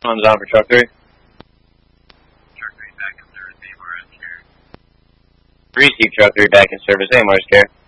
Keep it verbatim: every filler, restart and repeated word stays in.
One's on for truck three. Truck three back in service, A M R S care. Receive truck three back in service, A M R's care.